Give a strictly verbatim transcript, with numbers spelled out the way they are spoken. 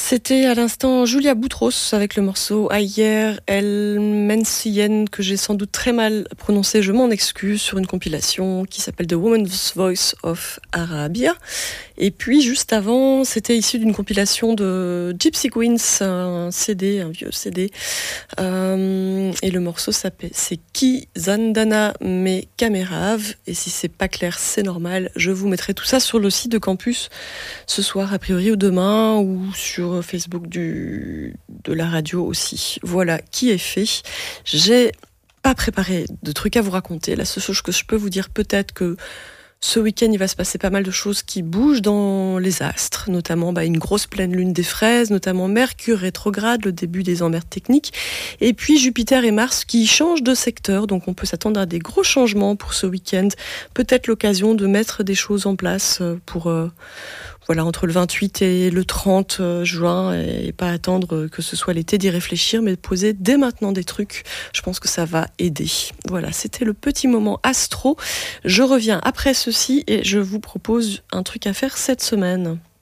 C'était à l'instant Julia Boutros avec le morceau Ayer El Mensien que j'ai sans doute très mal prononcé, je m'en excuse, sur une compilation qui s'appelle The Woman's Voice of Arabia. Et puis juste avant, c'était issu d'une compilation de Gypsy Queens, un C D, un vieux C D. Euh, et le morceau s'appelle c'est Ki Zandana Me Kamerav. Et si c'est pas clair, c'est normal. Je vous mettrai tout ça sur le site de Campus ce soir, a priori, ou demain, ou sur Facebook du, de la radio aussi. Voilà, qui est fait. J'ai pas préparé de trucs à vous raconter. La seule chose que je peux vous dire, peut-être que ce week-end, il va se passer pas mal de choses qui bougent dans les astres, notamment bah, une grosse pleine lune des fraises, notamment Mercure rétrograde, le début des emmerdes techniques, et puis Jupiter et Mars qui changent de secteur, donc on peut s'attendre à des gros changements pour ce week-end. Peut-être l'occasion de mettre des choses en place pour... Euh, Voilà, entre le vingt-huit et le trente juin, et pas attendre que ce soit l'été d'y réfléchir, mais de poser dès maintenant des trucs. Je pense que ça va aider. Voilà, c'était le petit moment astro. Je reviens après ceci et je vous propose un truc à faire cette semaine.